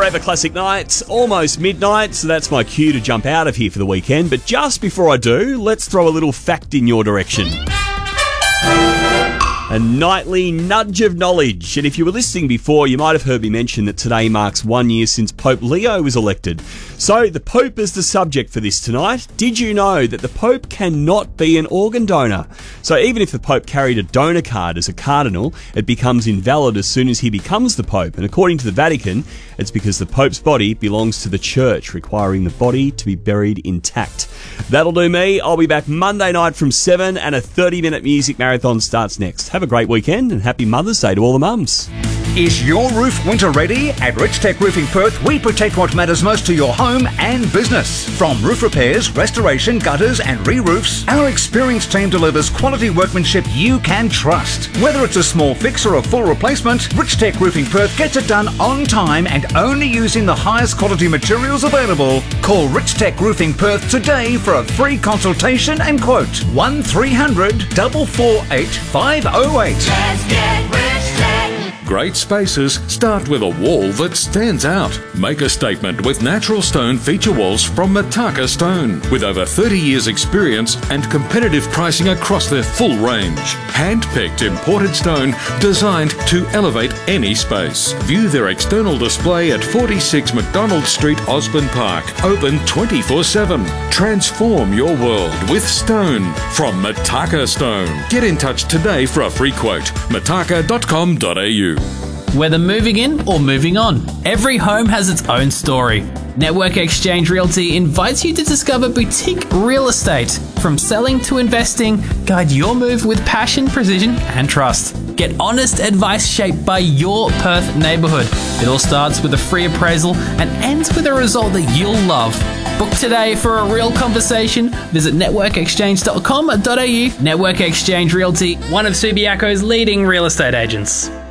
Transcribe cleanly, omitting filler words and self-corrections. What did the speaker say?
Forever Classic Nights, almost midnight, so that's my cue to jump out of here for the weekend. But just before I do, let's throw a little fact in your direction. A nightly nudge of knowledge. And if you were listening before, you might have heard me mention that today marks 1 year since Pope Leo was elected. So the Pope is the subject for this tonight. Did you know that the Pope cannot be an organ donor? So even if the Pope carried a donor card as a cardinal, it becomes invalid as soon as he becomes the Pope. And according to the Vatican, it's because the Pope's body belongs to the Church, requiring the body to be buried intact. That'll do me. I'll be back Monday night from 7 and a 30-minute music marathon starts next. Have a great weekend and happy Mother's Day to all the mums. Is your roof winter ready? At Rich Tech Roofing Perth, we protect what matters most to your home and business. From roof repairs, restoration, gutters and re-roofs, our experienced team delivers quality workmanship you can trust. Whether it's a small fix or a full replacement, Rich Tech Roofing Perth gets it done on time and only using the highest quality materials available. Call Rich Tech Roofing Perth today for a free consultation and quote. 1300 448 508. Let's get Rich Tech. Great spaces start with a wall that stands out. Make a statement with natural stone feature walls from Mataka Stone. With over 30 years experience and competitive pricing across their full range. Hand-picked imported stone designed to elevate any space. View their external display at 46 McDonald Street, Osborne Park. Open 24/7. Transform your world with stone from Mataka Stone. Get in touch today for a free quote. mataka.com.au. Whether moving in or moving on, every home has its own story. Network Exchange Realty invites you to discover boutique real estate. From selling to investing, guide your move with passion, precision and trust. Get honest advice shaped by your Perth neighbourhood. It all starts with a free appraisal and ends with a result that you'll love. Book today for a real conversation. Visit networkexchange.com.au. Network Exchange Realty, one of Subiaco's leading real estate agents.